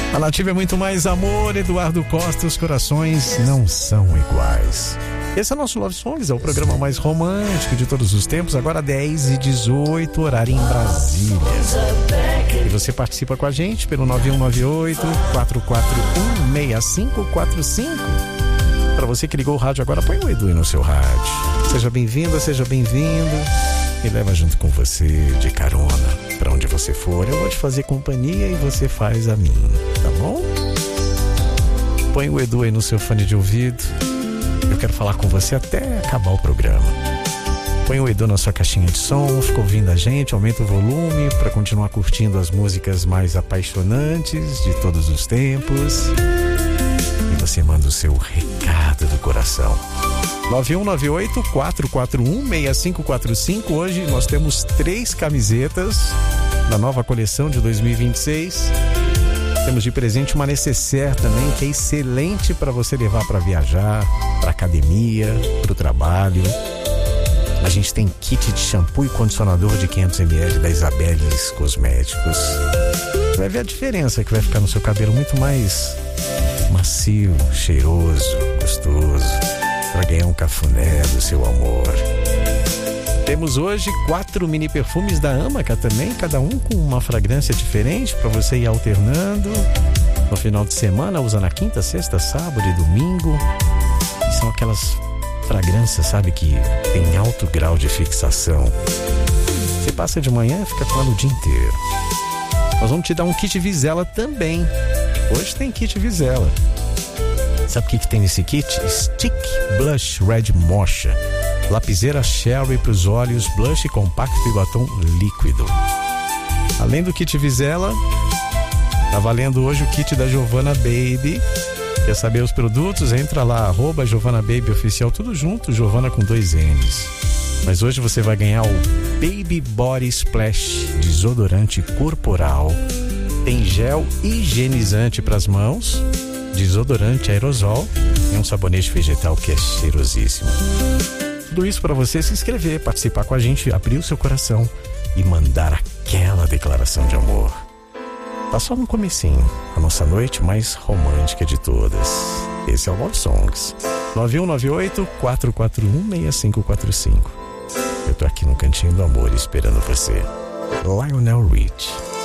A Nativa é muito mais amor, Eduardo Costa, os corações não são iguais. Esse é o nosso Love Songs, é o programa mais romântico de todos os tempos, agora 10h18, horário em Brasília. E você participa com a gente pelo 9198-441-6545. Para você que ligou o rádio agora, põe o Edu aí no seu rádio. Seja bem-vinda, seja bem-vindo. Me leva junto com você de carona para onde você for. Eu vou te fazer companhia e você faz a mim, tá bom? Põe o Edu aí no seu fone de ouvido. Eu quero falar com você até acabar o programa. Põe o Edu na sua caixinha de som, fica ouvindo a gente, aumenta o volume para continuar curtindo as músicas mais apaixonantes de todos os tempos. E você manda o seu recado do coração. 9198-441-6545. Hoje nós temos 3 camisetas da nova coleção de 2026. Temos de presente uma necessaire também, que é excelente para você levar para viajar, para academia, para o trabalho. A gente tem kit de shampoo e condicionador de 500 ml da Isabeles Cosméticos. Você vai ver a diferença que vai ficar no seu cabelo muito mais macio, cheiroso, gostoso, para ganhar um cafuné do seu amor. Temos hoje 4 mini perfumes da Amaca também, cada um com uma fragrância diferente para você ir alternando no final de semana, usa na quinta, sexta, sábado e domingo. E são aquelas fragrâncias, sabe, que tem alto grau de fixação. Você passa de manhã e fica com ela o dia inteiro. Nós vamos te dar um kit Vizela também. Hoje tem kit Vizela. Sabe o que tem nesse kit? Stick Blush Red Mocha, lapiseira Sherry para os olhos, blush compacto e batom líquido. Além do kit Vizela, tá valendo hoje o kit da Giovanna Baby. Quer saber os produtos? Entra lá, @GiovannaBabyOficial, tudo junto, Giovanna com 2 N's. Mas hoje você vai ganhar o Baby Body Splash desodorante corporal. Tem gel higienizante para as mãos, desodorante aerosol e um sabonete vegetal que é cheirosíssimo. Tudo isso para você se inscrever, participar com a gente, abrir o seu coração e mandar aquela declaração de amor. Tá só no comecinho, a nossa noite mais romântica de todas. Esse é o Love Songs. 9198-441-6545. Eu tô aqui no Cantinho do Amor esperando você. Lionel Rich.